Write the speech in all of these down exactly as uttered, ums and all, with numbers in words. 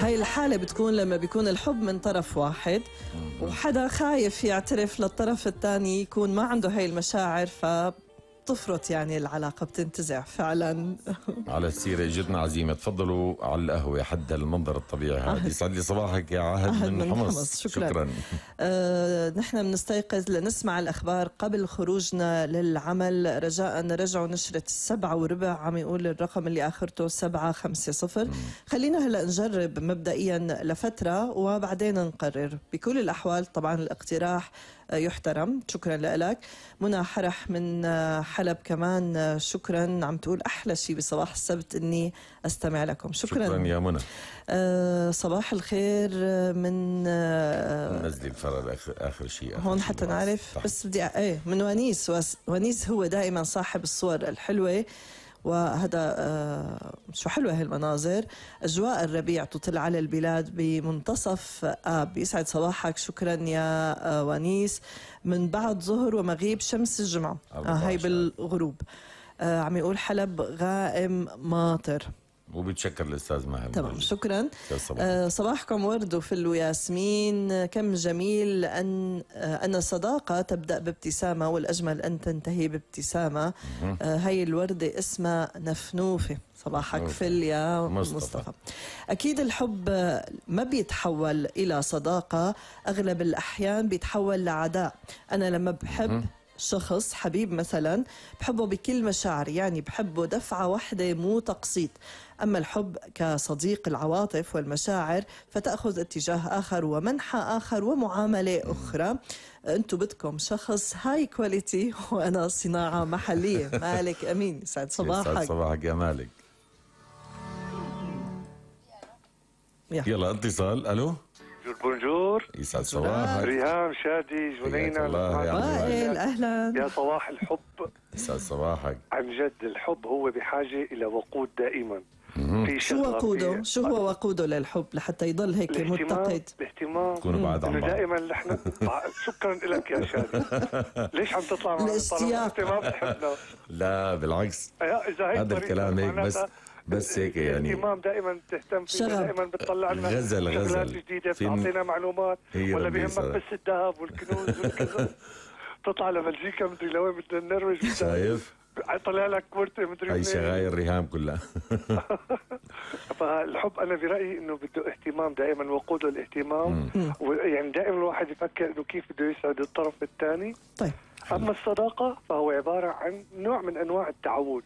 هاي الحالة بتكون لما بيكون الحب من طرف واحد وحدا خايف يعترف للطرف الثاني يكون ما عنده هاي المشاعر، ف تفرط يعني العلاقة، بتنتزع فعلا. على السيرة جدنا عزيمة، تفضلوا على القهوة حد المنظر الطبيعي هذا. يسعد لي صباحك يا عهد, عهد من, من حمص, حمص. شكرا, شكرا. آه نحن بنستيقظ لنسمع الأخبار قبل خروجنا للعمل، رجاء رجعوا نشرة السبعة وربع، عم يقول الرقم اللي آخرته سبعة خمسة صفر. خلينا هلأ نجرب مبدئيا لفترة وبعدين نقرر. بكل الأحوال طبعا الاقتراح يحترم، شكرا لك. منى حرح من حلب كمان شكرا، عم تقول أحلى شيء بصباح السبت إني أستمع لكم. شكرا, شكرا يا منى. آه صباح الخير من آه نزلي الفرد آخر, آخر شيء هون حتى نعرف تحت. بس بدي ايه من ونيس. ونيس هو دائما صاحب الصور الحلوة، وهذا آه شو حلوة هالمناظر. أجواء الربيع تطل على البلاد بمنتصف آب. يسعد صباحك، شكرا يا آه ونيس. من بعد ظهر ومغيب شمس الجمعة، آه هاي بالغروب. آه عم يقول حلب غائم ماطر. وبتشكر الأستاذ ماهر. تمام شكرا. آه صباحكم ورد وفل وياسمين. كم جميل أن آه أن الصداقة تبدأ بابتسامة والأجمل أن تنتهي بابتسامة. آه هاي الوردة اسمها نفنوفة. صباحك فل يا مصطفى. مصطفى. أكيد الحب ما بيتحول إلى صداقة، أغلب الأحيان بيتحول لعداء. أنا لما بحب شخص حبيب مثلا بحبه بكل مشاعر، يعني بحبه دفعة واحدة مو تقسيط. أما الحب كصديق العواطف والمشاعر فتأخذ اتجاه آخر ومنحى آخر ومعاملة أخرى. أنتوا بدكم شخص هاي كواليتي وأنا صناعة محلية. مالك أمين، يسعد صباحك. يسعد صباحك يا مالك. يلا اتصال. ألو بونجور. يسعد صباحك. ريهام، شادي، جنينة، وائل، أهلا يا صباح الحب. يسعد صباحك. عن جد الحب هو بحاجة إلى وقود دائما. في شو وقوده؟ شو هو وقوده للحب لحتى يضل هيك متقد؟ الاهتمام. كونوا بعد عن بعض. دائما نحن شكرا لك يا شادي. ليش عم تطلع معنا الاشتياق؟ ما بتحبنا. لا بالعكس، هذا الكلام هيك بس بس هيك يعني الاهتمام دائما تهتم فيه، دائما بتطلع لنا غزل شغلات غزل جديده، بتعطينا معلومات. ولا بيهمك بس الذهب والكنوز والكذا. تطلع لبلجيكا مدري لوين بدنا نروج. شايف؟ طلع لك كورتي مدري هاي شغاير ريهام كلها. فالحب انا برايي انه بده اهتمام دائما، وقوده الاهتمام. ويعني دائما الواحد يفكر انه كيف بده يسعد الطرف الثاني. طيب اما الصداقه فهو عباره عن نوع من انواع التعود.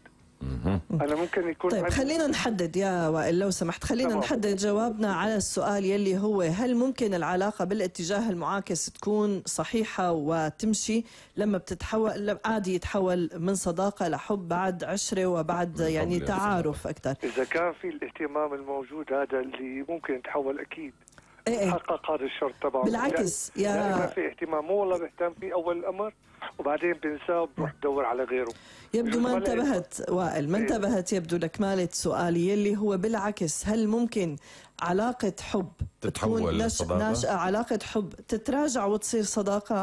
أنا ممكن يكون. طيب خلينا نحدد يا وائل لو سمحت، خلينا طبعا. نحدد جوابنا على السؤال يلي هو هل ممكن العلاقة بالاتجاه المعاكس تكون صحيحة وتمشي لما بتتحول عادي يتحول من صداقة لحب بعد عشرة وبعد يعني تعارف أكثر؟ إذا كان في الاهتمام الموجود هذا اللي ممكن يتحول أكيد. إيه حقق هذا الشرط طبعا. بالعكس يا ما في اهتمام، مو والله بهتم فيه أول الأمر وبعدين بنساه وبروح بدور على غيره. يبدو ما انتبهت وائل، ما انتبهت يبدو لكمالة سؤالي يلي هو بالعكس، هل ممكن علاقة حب تتحول لصداقة؟ ناشئة علاقة حب تتراجع وتصير صداقة؟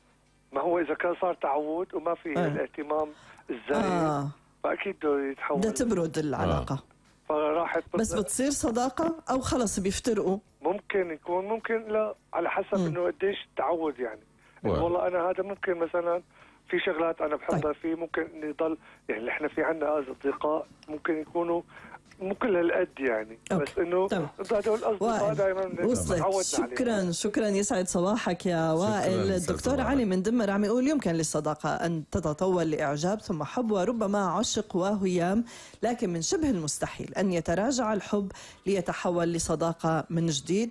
ما هو إذا كان صار تعود وما في آه. الاهتمام الزايد آه. فأكيد بده يتحول، بدها تبرد العلاقة. آه. فراحت بس بتصير صداقة أو خلص بيفترقوا؟ ممكن يكون، ممكن لا، على حسب م. إنه قديش التعود يعني. والله أنا هذا ممكن مثلا في شغلات أنا بحبها طيب. فيه ممكن يضل يعني. إحنا في عنا أصدقاء ممكن يكونوا مو كل هالقد يعني. أوكي. بس إنه هدول الأصدقاء دائما وصلت. شكرا عليهم. شكرا يسعد صباحك يا وائل. الدكتور علي من دمر عم يقول يمكن للصداقة أن تتطور لإعجاب ثم حب وربما عشق وهيام، لكن من شبه المستحيل أن يتراجع الحب ليتحول لصداقة من جديد.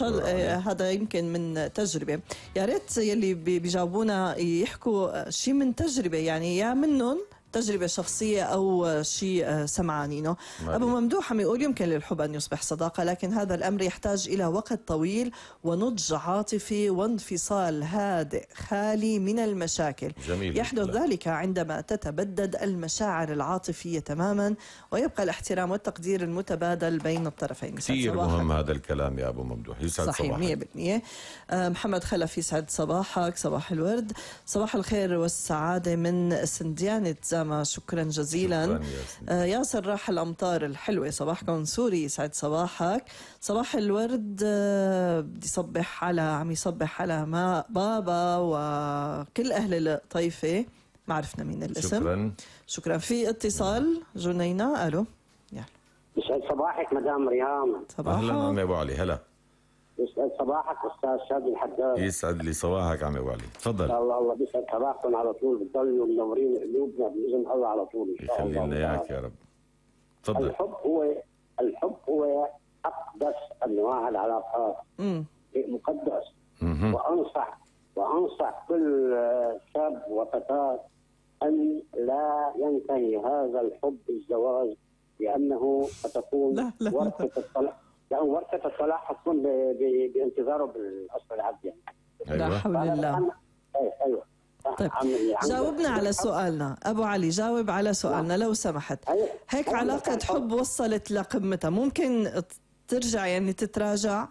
آه هذا يمكن من تجربة. يا ريت يلي بيجاوبونا يحكوا شيء من تجربة، يعني يا منهم تجربة شخصية أو شيء سمعانينه. أبو ممدوح عم يقول يمكن للحب أن يصبح صداقة، لكن هذا الأمر يحتاج إلى وقت طويل ونضج عاطفي وانفصال هادئ خالي من المشاكل. جميل. يحدث لا. ذلك عندما تتبدد المشاعر العاطفية تماما ويبقى الاحترام والتقدير المتبادل بين الطرفين. كثير مهم هذا الكلام يا أبو ممدوح. يسعد صحيح صباحك. مية بالمية. محمد خلف يسعد صباحك. صباح الورد، صباح الخير والسعادة من سنديانة بابتسامة. شكرا جزيلا. شكراً ياسمين. آه ياسر راح الأمطار الحلوة صباحكم سوري يسعد صباحك. صباح الورد. آه بدي صبح على عم يصبح على ما بابا وكل أهل الطيفة. ما عرفنا مين الاسم. شكرا. شكرا. في اتصال جنينة. ألو. يلا. يسعد صباحك مدام ريهام. صباحا. اهلا عمي ابو علي. هلا. يسعد صباحك استاذ شادي الحداد. يسعد لي صباحك عمي ابو علي، تفضل. الله الله بيسعد صباحكم على طول، بتضلوا منورين قلوبنا باذن الله على طول ان شاء الله. يخلي لنا اياك يا رب. تفضل. الحب هو الحب هو اقدس انواع العلاقات. امم شيء مقدس. مهم. وانصح وانصح كل شاب وفتاه ان لا ينتهي هذا الحب بالزواج، لانه ستكون لا لا ورقه الطلاق، لأن ورقه الطلاق حتكون ب- ب- بانتظاره بالاصل العبد يعني. لا ايوه. حول الله. ايوه ايوه. طيب عمي- عمي- جاوبنا على سؤالنا أبو علي، جاوب على سؤالنا لو سمحت. أيوة. هيك أيوة. علاقة حب وصلت لقمتها ممكن ترجع يعني تتراجع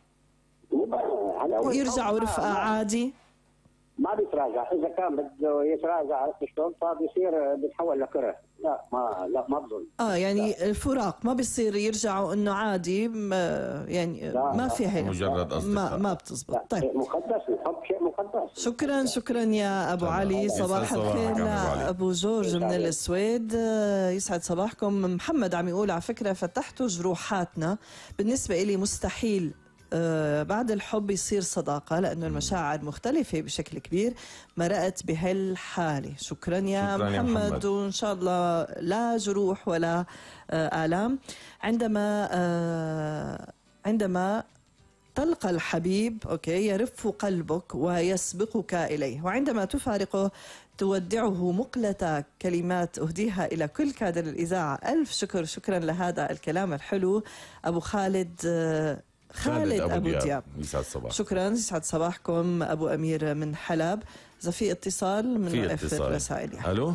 على أول يرجعوا حب رفقة ما- عادي؟ ما بيتراجع، اذا كان بده يتراجع عرفت شلون، فبيصير بيتحول لكره. لا ما لا ما بظن. اه يعني الفراق ما بيصير يرجعوا انه عادي ما يعني لا، ما لا. في هيك مجرد ما أصدقاء. ما بتزبط. لا طيب شيء مقدس، الحب شيء مقدس. شكرا شكرا يا ابو تمام. علي. يسعد صباح صباحك الخير يا أبو علي. لابو جورج من السويد. آه، يسعد صباحكم. محمد عم يقول على فكره فتحتوا جروحاتنا، بالنسبه لي مستحيل آه، بعد الحب يصير صداقة لأنه المشاعر مختلفة بشكل كبير. مرقت بهالحالة. شكرا يا شكراً يا محمد, محمد. وإن شاء الله لا جروح ولا آه، آلام. عندما آه، عندما تلقى الحبيب أوكي يرف قلبك ويسبقك إليه، وعندما تفارقه تودعه مقلة كلمات أهديها إلى كل كادر الإذاعة. ألف شكر. شكرا لهذا الكلام الحلو أبو خالد. آه، خالد أبو, أبو دياب, دياب. يسعد صباحك. شكرا. يسعد صباحكم أبو أمير من حلب. إذا في اتصال من في وقف اتصال. الرسائل. الو.